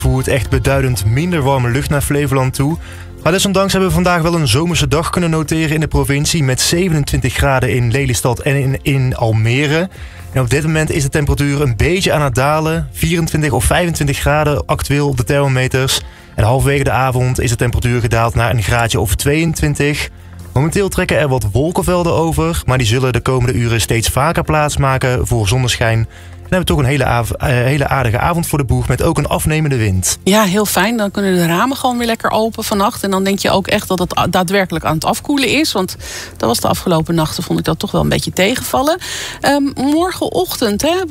voert echt beduidend minder warme lucht naar Flevoland toe. Maar desondanks hebben we vandaag wel een zomerse dag kunnen noteren in de provincie met 27 graden in Lelystad en in Almere. En op dit moment is de temperatuur een beetje aan het dalen. 24 of 25 graden actueel op de thermometers. En halverwege de avond is de temperatuur gedaald naar een graadje of 22. Momenteel trekken er wat wolkenvelden over, maar die zullen de komende uren steeds vaker plaatsmaken voor zonneschijn. En hebben we toch een hele aardige avond voor de boeg met ook een afnemende wind. Ja, heel fijn. Dan kunnen de ramen gewoon weer lekker open vannacht. En dan denk je ook echt dat het daadwerkelijk aan het afkoelen is. Want dat was de afgelopen nachten, vond ik dat toch wel een beetje tegenvallen. Morgenochtend, hè?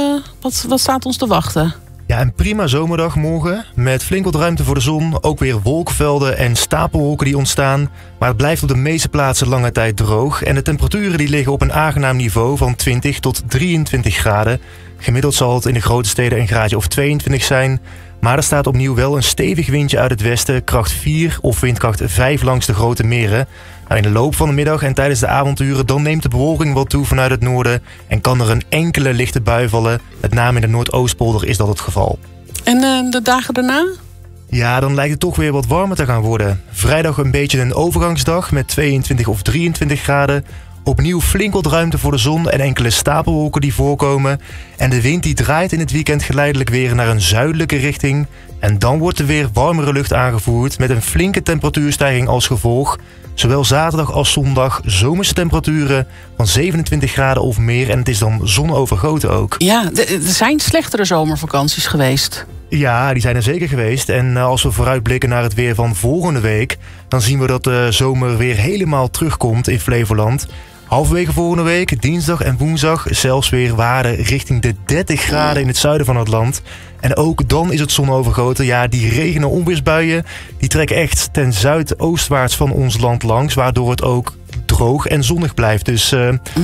Wat staat ons te wachten? Ja, een prima zomerdag morgen met flink wat ruimte voor de zon. Ook weer wolkenvelden en stapelwolken die ontstaan. Maar het blijft op de meeste plaatsen lange tijd droog. En de temperaturen die liggen op een aangenaam niveau van 20 tot 23 graden. Gemiddeld zal het in de grote steden een graadje of 22 zijn. Maar er staat opnieuw wel een stevig windje uit het westen, kracht 4 of windkracht 5 langs de grote meren. Nou, in de loop van de middag en tijdens de avonturen dan neemt de bewolking wat toe vanuit het noorden en kan er een enkele lichte bui vallen. Met name in de Noordoostpolder is dat het geval. En de dagen daarna? Ja, dan lijkt het toch weer wat warmer te gaan worden. Vrijdag een beetje een overgangsdag met 22 of 23 graden. Opnieuw flink wat ruimte voor de zon en enkele stapelwolken die voorkomen. En de wind die draait in het weekend geleidelijk weer naar een zuidelijke richting. En dan wordt er weer warmere lucht aangevoerd met een flinke temperatuurstijging als gevolg. Zowel zaterdag als zondag zomerse temperaturen van 27 graden of meer. En het is dan zonovergoten ook. Ja, er zijn slechtere zomervakanties geweest. Ja, die zijn er zeker geweest. En als we vooruitblikken naar het weer van volgende week, dan zien we dat de zomer weer helemaal terugkomt in Flevoland. Halverwege volgende week, dinsdag en woensdag, zelfs weer waarden richting de 30 graden in het zuiden van het land. En ook dan is het zonovergoten. Ja, die regen- en onweersbuien die trekken echt ten zuidoostwaarts van ons land langs, waardoor het ook droog en zonnig blijft. Dus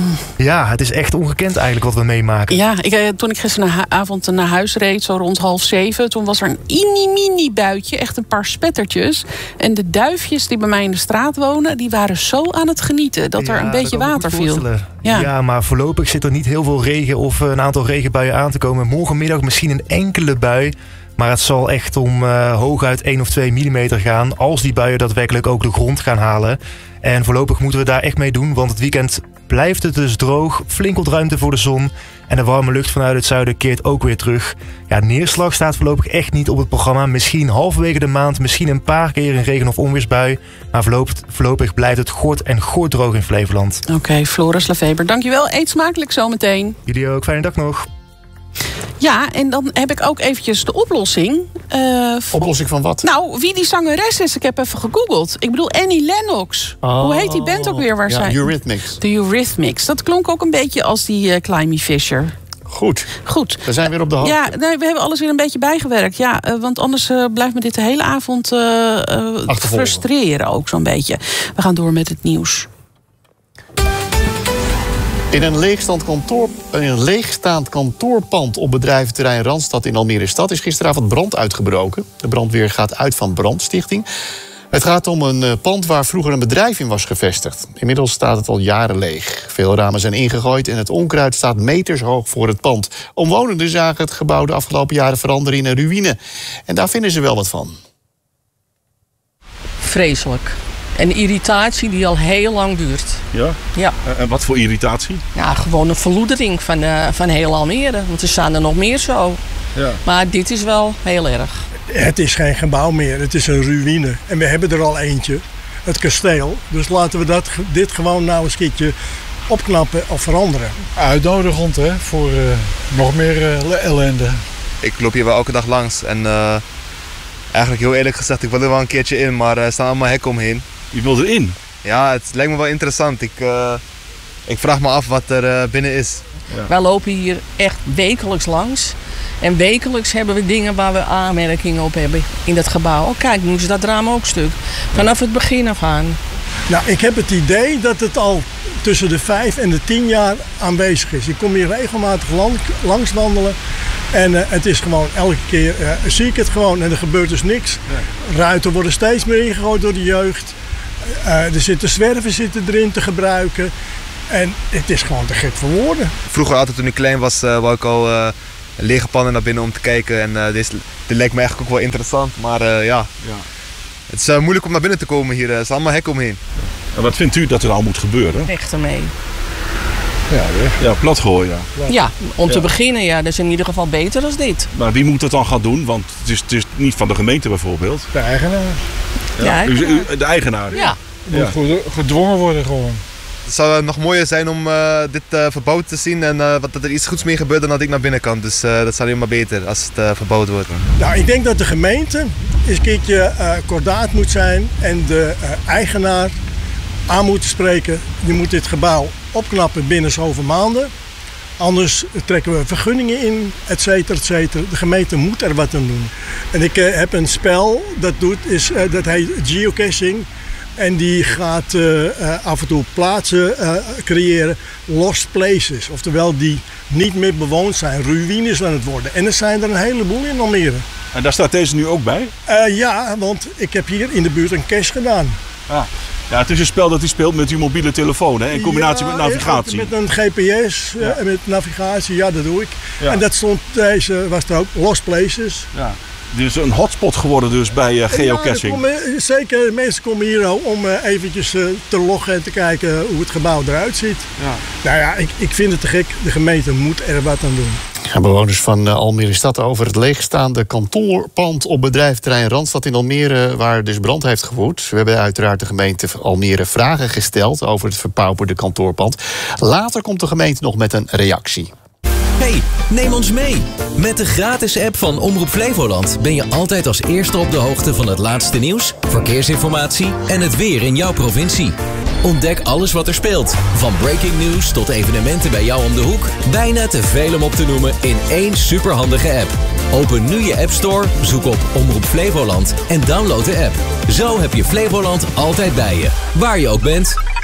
ja, het is echt ongekend eigenlijk wat we meemaken. Ja, toen ik gisteravond naar huis reed, zo rond 6:30... toen was er een mini buitje, echt een paar spettertjes. En de duifjes die bij mij in de straat wonen, die waren zo aan het genieten dat er een beetje water viel. Ja, maar voorlopig zit er niet heel veel regen of een aantal regenbuien aan te komen. Morgenmiddag misschien een enkele bui. Maar het zal echt om hooguit 1 of 2 millimeter gaan, als die buien daadwerkelijk ook de grond gaan halen. En voorlopig moeten we daar echt mee doen, want het weekend blijft het dus droog. Flink wat ruimte voor de zon. En de warme lucht vanuit het zuiden keert ook weer terug. Ja, neerslag staat voorlopig echt niet op het programma. Misschien halverwege de maand, misschien een paar keer een regen- of onweersbui. Maar voorlopig blijft het gort en droog in Flevoland. Oké, Floris Lefeber, dankjewel. Eet smakelijk zometeen. Jullie ook, fijne dag nog. Ja, en dan heb ik ook eventjes de oplossing. Oplossing van wat? Nou, wie die zangeres is, ik heb even gegoogeld. Ik bedoel Annie Lennox. Hoe heet die band ook weer? Waar zij... Eurythmics. De Eurythmics. Dat klonk ook een beetje als die Climby Fisher. Goed. We zijn weer op de hoogte. Ja, nee, we hebben alles weer een beetje bijgewerkt. Ja, want anders blijft me dit de hele avond frustreren ook zo'n beetje. We gaan door met het nieuws. In een leegstaand kantoorpand op bedrijventerrein Randstad in Almere Stad is gisteravond brand uitgebroken. De brandweer gaat uit van brandstichting. Het gaat om een pand waar vroeger een bedrijf in was gevestigd. Inmiddels staat het al jaren leeg. Veel ramen zijn ingegooid en het onkruid staat meters hoog voor het pand. Omwonenden zagen het gebouw de afgelopen jaren veranderen in een ruïne. En daar vinden ze wel wat van. Vreselijk. Een irritatie die al heel lang duurt. Ja? En wat voor irritatie? Ja, gewoon een verloedering van heel Almere. Want er staan er nog meer zo. Ja. Maar dit is wel heel erg. Het is geen gebouw meer, het is een ruïne. En we hebben er al eentje, het kasteel. Dus laten we dit gewoon nou eens een keertje opknappen of veranderen. Uitnodigend hè, voor nog meer ellende. Ik loop hier wel elke dag langs en eigenlijk heel eerlijk gezegd, ik wil er wel een keertje in, maar er staan allemaal hekken omheen. Je wil erin? Ja, het lijkt me wel interessant. Ik vraag me af wat er binnen is. Ja. Wij lopen hier echt wekelijks langs. En wekelijks hebben we dingen waar we aanmerkingen op hebben in dat gebouw. Oh kijk, nu is dat raam ook stuk. Vanaf het begin af aan. Nou, ik heb het idee dat het al tussen de 5 en de 10 jaar aanwezig is. Ik kom hier regelmatig langs wandelen. En het is gewoon elke keer zie ik het gewoon en er gebeurt dus niks. Nee. Ruiten worden steeds meer ingegooid door de jeugd. Er zitten zwerven erin te gebruiken. En het is gewoon te gek voor woorden. Vroeger altijd toen ik klein was, wou ik al lege pannen naar binnen om te kijken. En dit lijkt me eigenlijk ook wel interessant. Maar ja, het is moeilijk om naar binnen te komen hier. Er is allemaal hekken omheen. En wat vindt u dat er al moet gebeuren? Weg ermee. Ja, plat gooien. Ja, om te beginnen, ja, dat is in ieder geval beter dan dit. Maar wie moet dat dan gaan doen? Want het is niet van de gemeente bijvoorbeeld. De eigenaar. Ja. De eigenaar? Ja. Moet gedwongen worden gewoon. Het zou nog mooier zijn om dit verbouwd te zien en dat er iets goeds mee gebeurt dan dat ik naar binnen kan. Dus dat is alleen maar beter als het verbouwd wordt. Nou, ik denk dat de gemeente eens een keertje kordaat moet zijn en de eigenaar aan moet spreken. Je moet dit gebouw opknappen binnen zoveel maanden. Anders trekken we vergunningen in, et cetera, et cetera. De gemeente moet er wat aan doen. En ik heb een spel dat heet geocaching. En die gaat af en toe plaatsen creëren, lost places. Oftewel die niet meer bewoond zijn, ruïnes aan het worden. En er zijn er een heleboel in Almere. En daar staat deze nu ook bij? Ja, want ik heb hier in de buurt een cache gedaan. Ja, het is een spel dat u speelt met uw mobiele telefoon, hè? In combinatie met navigatie. Met een GPS en met navigatie, ja, dat doe ik. Ja. En dat deze was er ook, Lost Places. Ja. Dus een hotspot geworden dus bij geocaching. Ja, zeker, mensen komen hier om eventjes te loggen en te kijken hoe het gebouw eruit ziet. Ja. Nou ja, ik vind het te gek. De gemeente moet er wat aan doen. Bewoners van Almere Stad over het leegstaande kantoorpand op bedrijventerrein Randstad in Almere, waar dus brand heeft gewoed. We hebben uiteraard de gemeente Almere vragen gesteld over het verpauperde kantoorpand. Later komt de gemeente nog met een reactie. Hey, neem ons mee. Met de gratis app van Omroep Flevoland ben je altijd als eerste op de hoogte van het laatste nieuws, verkeersinformatie en het weer in jouw provincie. Ontdek alles wat er speelt, van breaking news tot evenementen bij jou om de hoek. Bijna te veel om op te noemen in één superhandige app. Open nu je App Store, zoek op Omroep Flevoland en download de app. Zo heb je Flevoland altijd bij je, waar je ook bent.